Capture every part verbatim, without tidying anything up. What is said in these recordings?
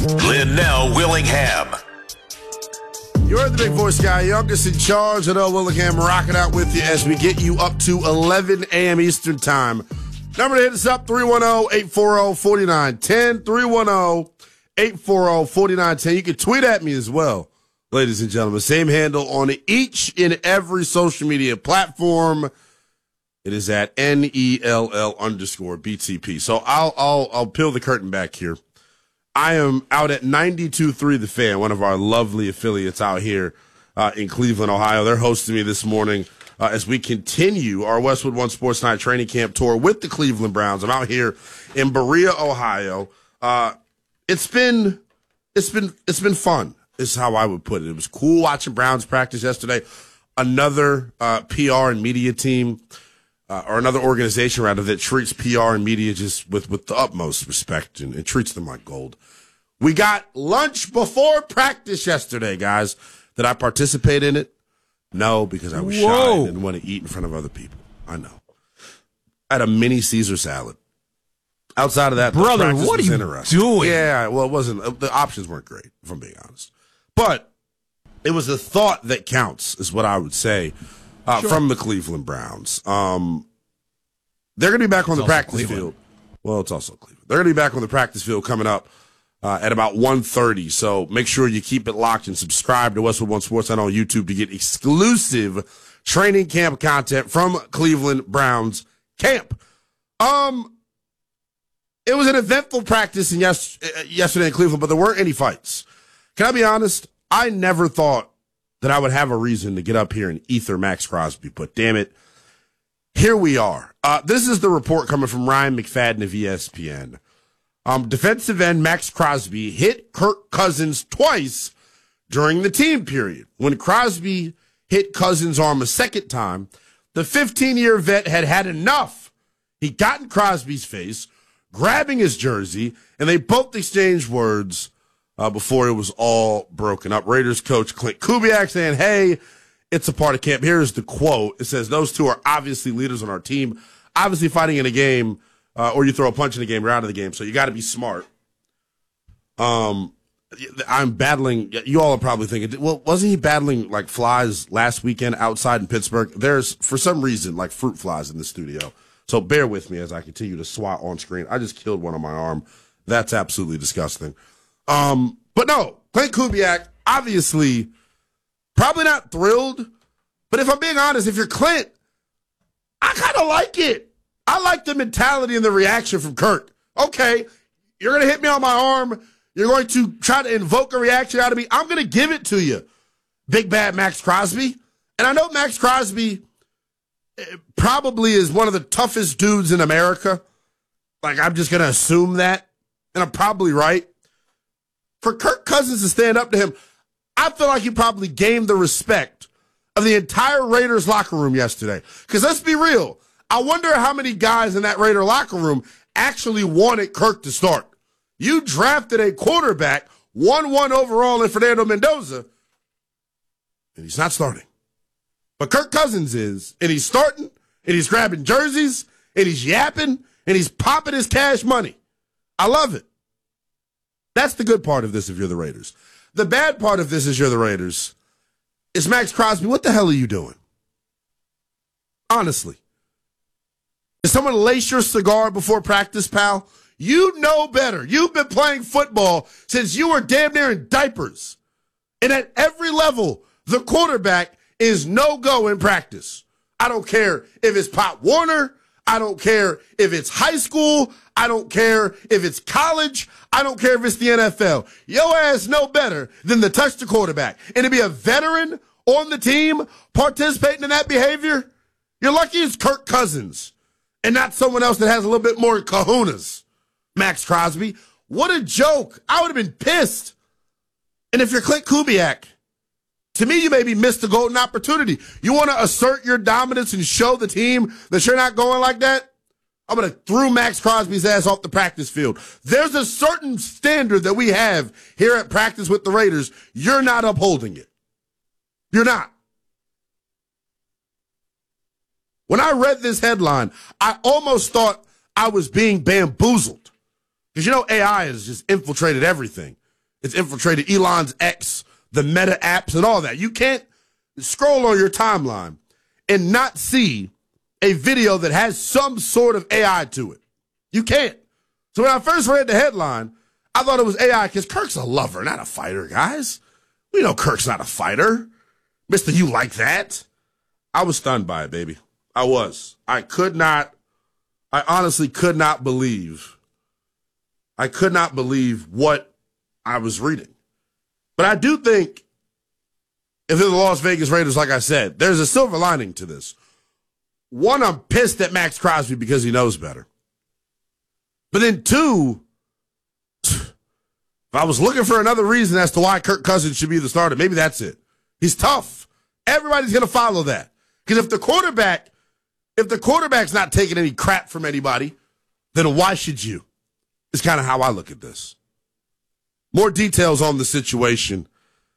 Linnell Willingham. You heard the big voice guy, youngest in charge. Linnell Willingham rocking out with you as we get you up to eleven a.m. Eastern Time. Number to hit us up, three one zero, eight four zero, four nine one zero, three one zero, eight four zero, four nine one zero. You can tweet at me as well, ladies and gentlemen. Same handle on each and every social media platform. It is at N E L L underscore B T P. So I'll, I'll, I'll peel the curtain back here. I am out at ninety-two point three The Fan, one of our lovely affiliates out here uh, in Cleveland, Ohio. They're hosting me this morning uh, as we continue our Westwood One Sports Night training camp tour with the Cleveland Browns. I'm out here in Berea, Ohio. Uh, it's been, it's been, it's been fun. Is how I would put it. It was cool watching Browns practice yesterday. Another uh, P R and media team. Uh, or another organization, rather, that treats P R and media just with, with the utmost respect and, and treats them like gold. We got lunch before practice yesterday, guys. Did I participate in it? No, because I was Whoa. shy and didn't want to eat in front of other people. I know. I had a mini Caesar salad. Outside of that, brother, the what are you interesting. doing? Yeah, well, it wasn't. The options weren't great, if I'm being honest. But it was the thought that counts, is what I would say. Uh, sure. From the Cleveland Browns. Um, they're going to be back on it's the practice Cleveland. field. Well, it's also Cleveland. They're going to be back on the practice field coming up uh, at about one thirty. So make sure you keep it locked and subscribe to Westwood One Sports Night on YouTube to get exclusive training camp content from Cleveland Browns camp. Um, it was an eventful practice in yes, yesterday in Cleveland, but there weren't any fights. Can I be honest? I never thought that I would have a reason to get up here and ether Max Crosby, but damn it, here we are. Uh, this is the report coming from Ryan McFadden of E S P N. Um, defensive end Max Crosby hit Kirk Cousins twice during the team period. When Crosby hit Cousins' arm a second time, the fifteen-year vet had had enough. He got in Crosby's face, grabbing his jersey, and they both exchanged words Uh, before it was all broken up. Raiders coach Clint Kubiak saying, hey, it's a part of camp. Here's the quote. It says, those two are obviously leaders on our team. Obviously fighting in a game, uh, or you throw a punch in a game, you're out of the game. So you got to be smart. Um, I'm battling. You all are probably thinking, well, wasn't he battling like flies last weekend outside in Pittsburgh? There's, for some reason, like fruit flies in the studio. So bear with me as I continue to swat on screen. I just killed one on my arm. That's absolutely disgusting. Um, but no, Clint Kubiak, obviously, probably not thrilled. But if I'm being honest, if you're Clint, I kind of like it. I like the mentality and the reaction from Kirk. Okay, you're going to hit me on my arm. You're going to try to invoke a reaction out of me. I'm going to give it to you, big bad Max Crosby. And I know Max Crosby probably is one of the toughest dudes in America. Like, I'm just going to assume that. And I'm probably right. For Kirk Cousins to stand up to him, I feel like he probably gained the respect of the entire Raiders locker room yesterday. Because let's be real, I wonder how many guys in that Raider locker room actually wanted Kirk to start. You drafted a quarterback, one one overall in Fernando Mendoza, and he's not starting. But Kirk Cousins is, and he's starting, and he's grabbing jerseys, and he's yapping, and he's popping his cash money. I love it. That's the good part of this if you're the Raiders. The bad part of this is you're the Raiders is Max Crosby, what the hell are you doing? Honestly. Did someone lace your cigar before practice, pal? You know better. You've been playing football since you were damn near in diapers. And at every level, the quarterback is no-go in practice. I don't care if it's Pop Warner. I don't care if it's high school. I don't care if it's college. I don't care if it's the N F L. Your ass know better than to touch the quarterback. And to be a veteran on the team participating in that behavior, you're lucky it's Kirk Cousins and not someone else that has a little bit more kahunas. Max Crosby, what a joke. I would have been pissed. And if you're Clint Kubiak, to me, you maybe missed the golden opportunity. You want to assert your dominance and show the team that you're not going like that? I'm going to throw Max Crosby's ass off the practice field. There's a certain standard that we have here at practice with the Raiders. You're not upholding it. You're not. When I read this headline, I almost thought I was being bamboozled. Because, you know, A I has just infiltrated everything. It's infiltrated Elon's X, the Meta apps, and all that. You can't scroll on your timeline and not see a video that has some sort of A I to it. You can't. So when I first read the headline, I thought it was A I because Kirk's a lover, not a fighter, guys. We know Kirk's not a fighter. Mister You Like That? I was stunned by it, baby. I was. I could not, I honestly could not believe, I could not believe what I was reading. But I do think if they're the Las Vegas Raiders, like I said, there's a silver lining to this. One, I'm pissed at Max Crosby because he knows better. But then two, if I was looking for another reason as to why Kirk Cousins should be the starter, maybe that's it. He's tough. Everybody's going to follow that. Because if the quarterback, if the quarterback's not taking any crap from anybody, then why should you? It's kind of how I look at this. More details on the situation.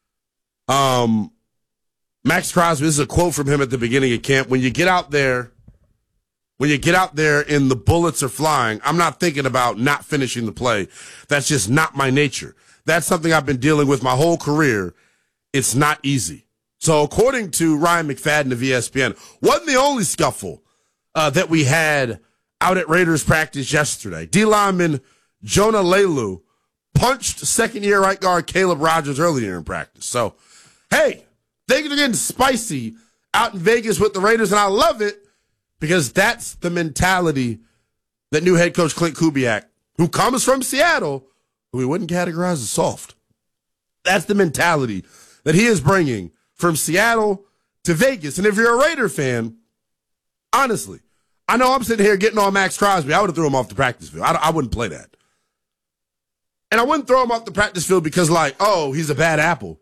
Um, Max Crosby, this is a quote from him at the beginning of camp. When you get out there, when you get out there and the bullets are flying, I'm not thinking about not finishing the play. That's just not my nature. That's something I've been dealing with my whole career. It's not easy. So according to Ryan McFadden of E S P N, wasn't the only scuffle uh, that we had out at Raiders practice yesterday. D lineman Jonah Lelu punched second-year right guard Caleb Rogers earlier in practice. So, hey, things are getting spicy out in Vegas with the Raiders, and I love it because that's the mentality that new head coach Clint Kubiak, who comes from Seattle, who we wouldn't categorize as soft. That's the mentality that he is bringing from Seattle to Vegas. And if you're a Raider fan, honestly, I know I'm sitting here getting on Max Crosby. I would have threw him off the practice field. I, I wouldn't play that. And I wouldn't throw him off the practice field because, like, oh, he's a bad apple.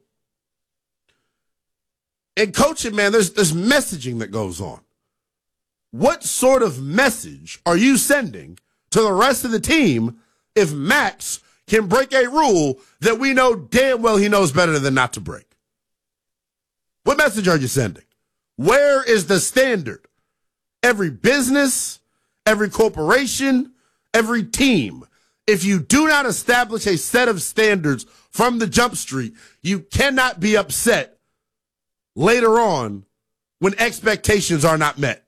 In coaching, man, there's, there's messaging that goes on. What sort of message are you sending to the rest of the team if Max can break a rule that we know damn well he knows better than not to break? What message are you sending? Where is the standard? Every business, every corporation, every team, if you do not establish a set of standards from the jump street, you cannot be upset later on when expectations are not met.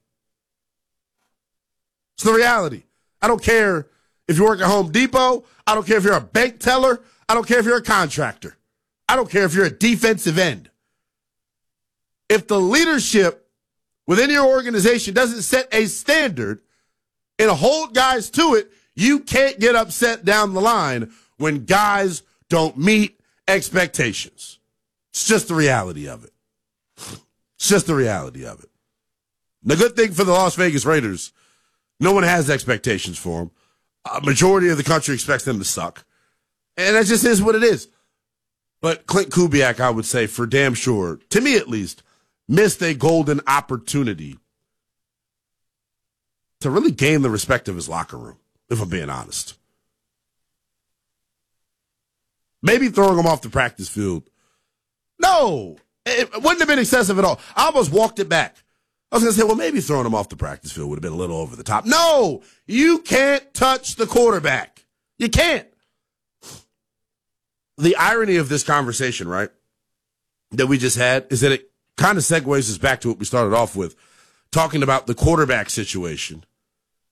It's the reality. I don't care if you work at Home Depot. I don't care if you're a bank teller. I don't care if you're a contractor. I don't care if you're a defensive end. If the leadership within your organization doesn't set a standard and hold guys to it, you can't get upset down the line when guys don't meet expectations. It's just the reality of it. It's just the reality of it. The good thing for the Las Vegas Raiders, no one has expectations for them. A majority of the country expects them to suck. And that just is what it is. But Clint Kubiak, I would say, for damn sure, to me at least, missed a golden opportunity to really gain the respect of his locker room, if I'm being honest. Maybe throwing him off the practice field. No, it wouldn't have been excessive at all. I almost walked it back. I was going to say, well, maybe throwing him off the practice field would have been a little over the top. No, you can't touch the quarterback. You can't. The irony of this conversation, right, that we just had is that it kind of segues us back to what we started off with, talking about the quarterback situation